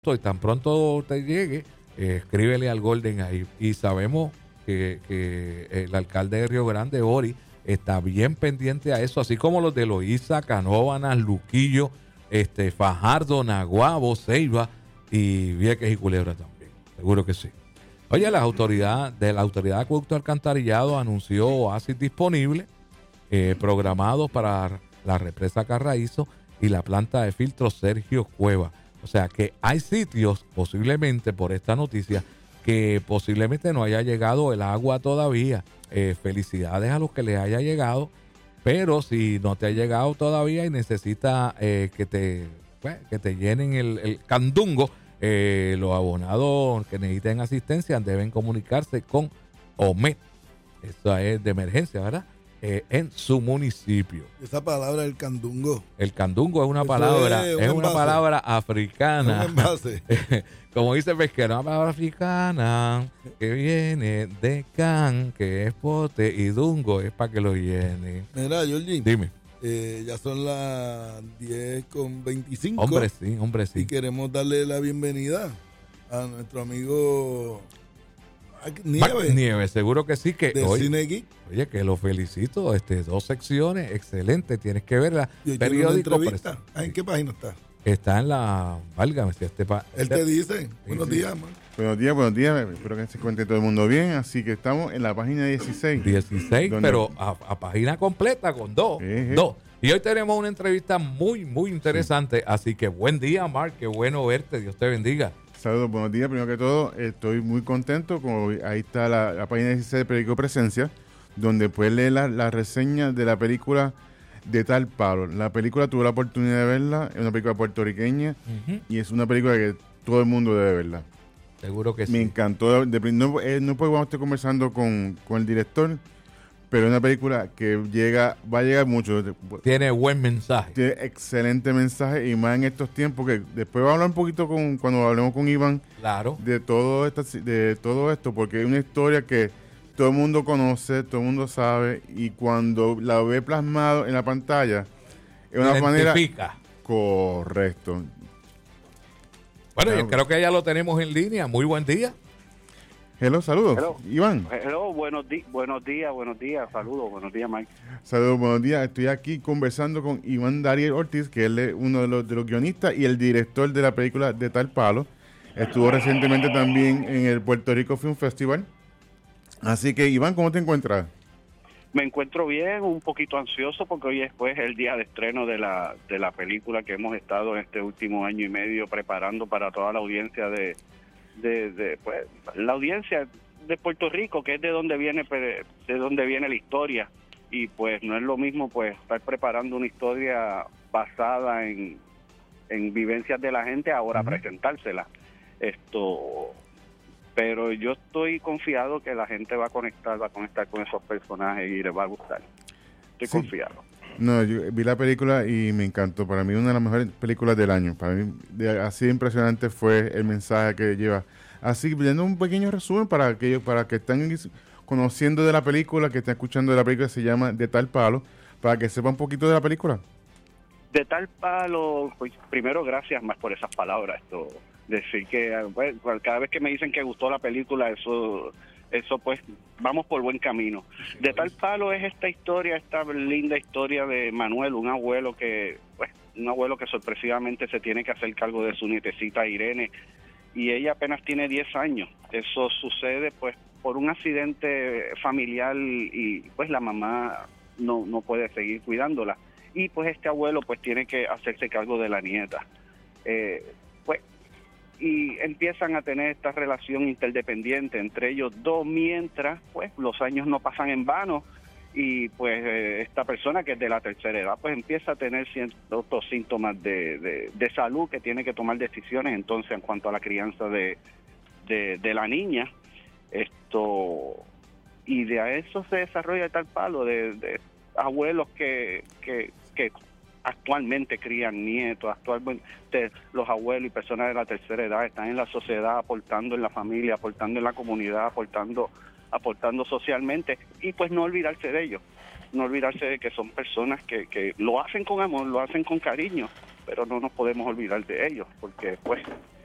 y tan pronto te llegue, escríbele al Golden ahí. Y sabemos que el alcalde de Río Grande, Ori, está bien pendiente a eso, así como los de Loíza, Canóvanas, Luquillo, Fajardo, Naguabo, Ceiba y Vieques y Culebra también. Seguro que sí. Oye, la autoridad de Acueducto de Alcantarillado anunció oasis disponibles programados para la represa Carraízo y la planta de filtro Sergio Cueva. O sea que hay sitios, posiblemente por esta noticia, que posiblemente no haya llegado el agua todavía. Felicidades a los que les haya llegado, pero si no te ha llegado todavía y necesita que te llenen el candungo, los abonados que necesiten asistencia deben comunicarse con OMED. Eso es de emergencia, ¿verdad? En su municipio. Esa palabra, el candungo. El candungo es una palabra africana. Es un envase. Como dice el pesquero, una palabra africana que viene de can, que es pote, y dungo es para que lo llene. Mira, Georgie. Dime. Ya son las 10:25. Hombre, sí. Y queremos darle la bienvenida a nuestro amigo Nieves, seguro que sí. Que de hoy, Cine Geek. Oye, que lo felicito. 2 secciones, excelente. Tienes que verla. Periódico. ¿En qué página está? Está en la... Válgame si Él te dice. Buenos días, man. Buenos días. Espero que se encuentre todo el mundo bien. Así que estamos en la página 16. 16, pero a página completa con 2. Y hoy tenemos una entrevista muy, muy interesante. Así que buen día, Mark. Qué bueno verte. Dios te bendiga. Saludos, buenos días. Primero que todo, estoy muy contento. Como ahí está la página 16 de Periódico Presencia, donde puedes leer la reseña de la película De Tal Palo. La película tuve la oportunidad de verla. Es una película puertorriqueña y es una película que todo el mundo debe verla. Seguro que sí. Me encantó. No puedo estar conversando con el director, pero es una película que va a llegar mucho. Tiene buen mensaje. Tiene excelente mensaje y más en estos tiempos que después va a hablar un poquito cuando hablemos con Iván. Claro. De todo esto, porque es una historia que todo el mundo conoce, todo el mundo sabe y cuando la ve plasmado en la pantalla es una manera correcto. Bueno, yo creo que ya lo tenemos en línea. Muy buen día. Hello, saludos. Hello. Iván. Hello, buenos días, saludos, buenos días, Mike. Saludos, buenos días. Estoy aquí conversando con Iván Dariel Ortiz, que él es uno de los guionistas y el director de la película De Tal Palo. Estuvo recientemente también en el Puerto Rico Film Festival. Así que, Iván, ¿cómo te encuentras? Me encuentro bien, un poquito ansioso porque hoy es pues el día de estreno de la película que hemos estado en este último año y medio preparando para toda la audiencia de pues la audiencia de Puerto Rico, que es de donde viene la historia, y pues no es lo mismo pues estar preparando una historia basada en vivencias de la gente ahora presentársela. Pero yo estoy confiado que la gente va a conectar con esos personajes y les va a gustar. Estoy confiado. No, yo vi la película y me encantó. Para mí una de las mejores películas del año. Para mí así de impresionante fue el mensaje que lleva. Así, viendo un pequeño resumen para aquellos que están conociendo de la película, que están escuchando de la película, se llama De Tal Palo, para que sepan un poquito de la película. De Tal Palo, pues primero gracias más por esas palabras. Decir que pues, cada vez que me dicen que gustó la película, eso pues vamos por buen camino. De Tal Palo es esta linda historia de Manuel, un abuelo que sorpresivamente se tiene que hacer cargo de su nietecita Irene, y ella apenas tiene 10 años. Eso sucede pues por un accidente familiar y pues la mamá no puede seguir cuidándola, y pues este abuelo pues tiene que hacerse cargo de la nieta. Y empiezan a tener esta relación interdependiente entre ellos dos, mientras pues los años no pasan en vano, y pues esta persona que es de la tercera edad pues empieza a tener ciertos síntomas de salud, que tiene que tomar decisiones entonces en cuanto a la crianza de la niña. Y de eso se desarrolla Tal Palo, de abuelos que actualmente crían nietos. Actualmente los abuelos y personas de la tercera edad están en la sociedad, aportando en la familia, aportando en la comunidad, aportando socialmente, y pues no olvidarse de ellos, no olvidarse de que son personas que lo hacen con amor, lo hacen con cariño, pero no nos podemos olvidar de ellos, porque pues